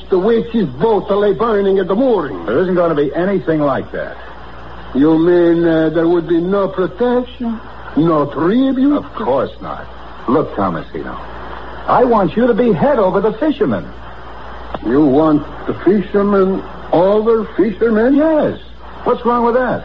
the witch's boat lay burning at the mooring. There isn't going to be anything like that. You mean there would be no protection? No tribute? Of course not. Look, Thomasino, I want you to be head over the fishermen. You want the fishermen over fishermen? Yes. What's wrong with that?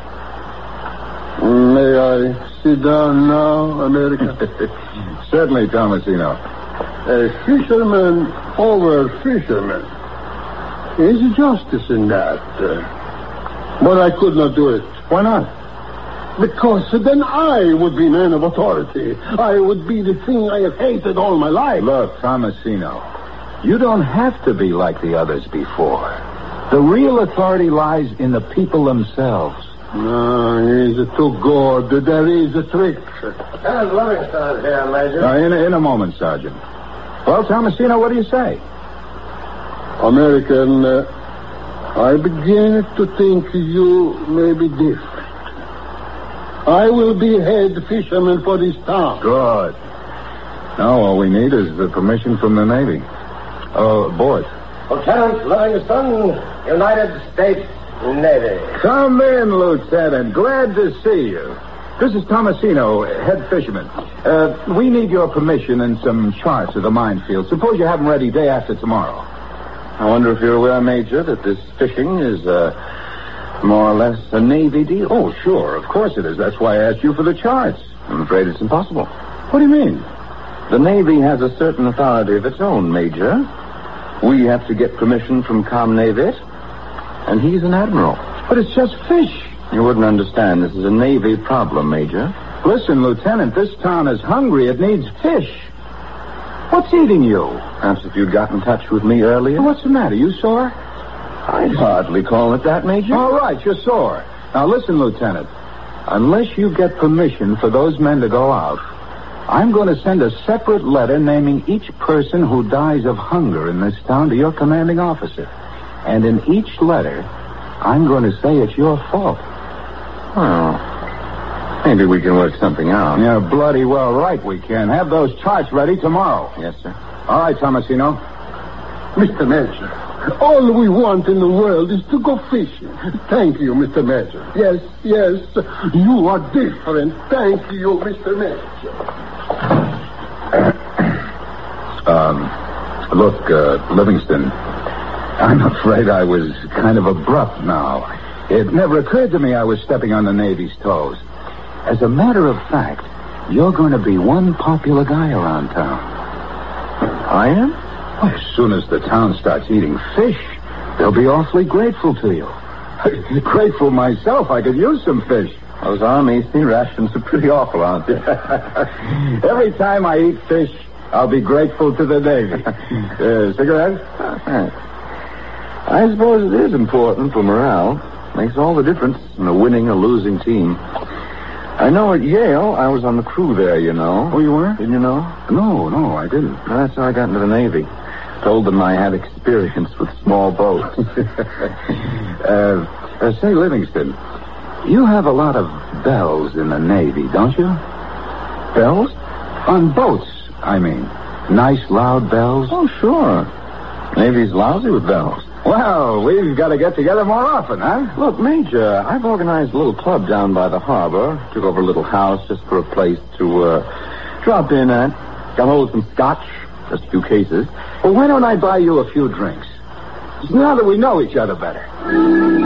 May I sit down now, America? Certainly, Thomasino. A fisherman over fisherman. Is justice in that. But I could not do it. Why not? Because then I would be man of authority. I would be the thing I have hated all my life. Look, Thomasino, you don't have to be like the others before. The real authority lies in the people themselves. No, he's too good. There is a trick. Lieutenant Livingston here, Major. In a moment, Sergeant. Well, Thomasino, what do you say? American, I begin to think you may be different. I will be head fisherman for this town. Good. Now all we need is the permission from the Navy. Board. Lieutenant Livingston, United States Navy. Come in, Lieutenant. Glad to see you. This is Thomasino, head fisherman. We need your permission and some charts of the minefield. Suppose you have them ready day after tomorrow. I wonder if you're aware, Major, that this fishing is more or less a Navy deal? Oh, sure. Of course it is. That's why I asked you for the charts. I'm afraid it's impossible. What do you mean? The Navy has a certain authority of its own, Major. We have to get permission from Comnavit, and he's an admiral. But it's just fish. You wouldn't understand. This is a Navy problem, Major. Listen, Lieutenant, this town is hungry. It needs fish. What's eating you? Perhaps if you'd got in touch with me earlier. What's the matter? You sore? I'd hardly call it that, Major. All right, you're sore. Now listen, Lieutenant. Unless you get permission for those men to go out, I'm going to send a separate letter naming each person who dies of hunger in this town to your commanding officer. And in each letter, I'm going to say it's your fault. Well, maybe we can work something out. You're bloody well right we can. Have those charts ready tomorrow. Yes, sir. All right, Thomasino. Mr. Major, all we want in the world is to go fishing. Thank you, Mr. Major. Yes, you are different. Thank you, Mr. Major. Look, Livingston, I'm afraid I was kind of abrupt now. It never occurred to me I was stepping on the Navy's toes. As a matter of fact, you're going to be one popular guy around town. I am? Well, as soon as the town starts eating fish, they'll be awfully grateful to you. Grateful myself. I could use some fish. Those Army sea rations are pretty awful, aren't they? Every time I eat fish, I'll be grateful to the Navy. Cigarette? Thanks. I suppose it is important for morale. Makes all the difference in a winning or losing team. I know at Yale, I was on the crew there, you know. Oh, you were? Didn't you know? No, I didn't. Well, that's how I got into the Navy. Told them I had experience with small boats. Say, Livingston, you have a lot of bells in the Navy, don't you? Bells? On boats, I mean. Nice, loud bells. Oh, sure. Navy's lousy with bells. Well, we've got to get together more often, huh? Look, Major, I've organized a little club down by the harbor. Took over a little house just for a place to drop in at. Got hold of some scotch, just a few cases. Well, why don't I buy you a few drinks? Now that we know each other better.